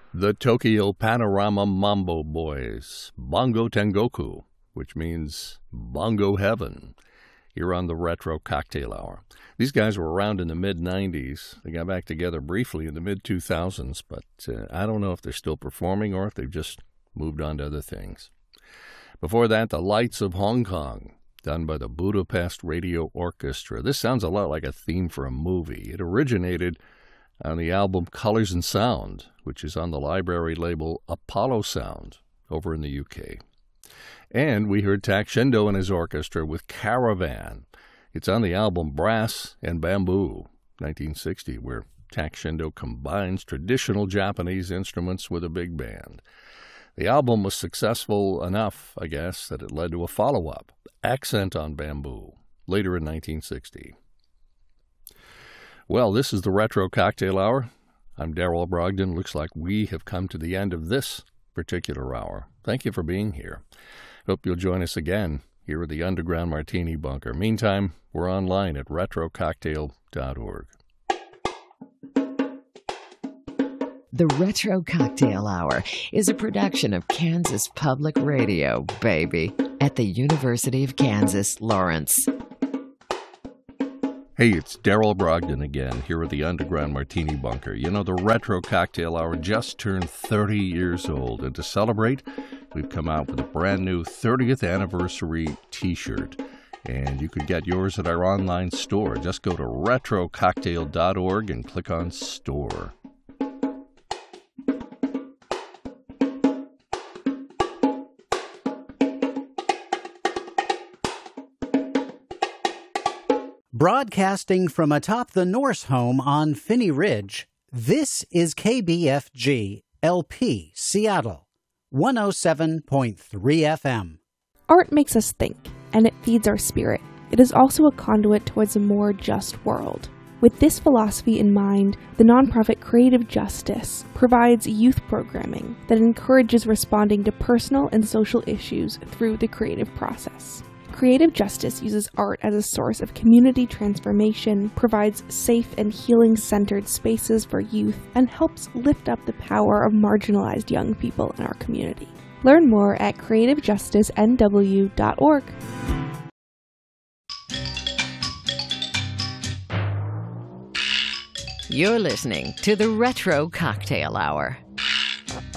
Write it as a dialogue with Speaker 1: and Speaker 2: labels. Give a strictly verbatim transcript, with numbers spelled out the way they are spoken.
Speaker 1: The Tokyo Panorama Mambo Boys, Bongo Tengoku, which means Bongo Heaven, here on the Retro Cocktail Hour. These guys were around in the mid nineties. They got back together briefly in the mid two thousands, but uh, I don't know if they're still performing or if they've just moved on to other things. Before that, The Lights of Hong Kong, done by the Budapest Radio Orchestra. This sounds a lot like a theme for a movie. It originated on the album Colors and Sound, which is on the library label Apollo Sound over in the U K. And we heard Tak Shindo and his orchestra with Caravan. It's on the album Brass and Bamboo, nineteen sixty, where Tak Shindo combines traditional Japanese instruments with a big band. The album was successful enough, I guess, that it led to a follow-up, Accent on Bamboo, later in nineteen sixty. Well, this is the Retro Cocktail Hour. I'm Darrell Brogdon. Looks like we have come to the end of this particular hour. Thank you for being here. Hope you'll join us again here at the Underground Martini Bunker. Meantime, we're online at retro cocktail dot org.
Speaker 2: The Retro Cocktail Hour is a production of Kansas Public Radio, baby, at the University of Kansas, Lawrence.
Speaker 1: Hey, it's Darrell Brogdon again, here at the Underground Martini Bunker. You know, the Retro Cocktail Hour just turned thirty years old, and to celebrate, we've come out with a brand new thirtieth anniversary t-shirt. And you can get yours at our online store. Just go to retro cocktail dot org and click on Store.
Speaker 3: Broadcasting from atop the Norse home on Phinney Ridge, this is K B F G L P Seattle, one oh seven point three F M.
Speaker 4: Art makes us think, and it feeds our spirit. It is also a conduit towards a more just world. With this philosophy in mind, the nonprofit Creative Justice provides youth programming that encourages responding to personal and social issues through the creative process. Creative Justice uses art as a source of community transformation, provides safe and healing-centered spaces for youth, and helps lift up the power of marginalized young people in our community. Learn more at creative justice n w dot org.
Speaker 2: You're listening to the Retro Cocktail Hour.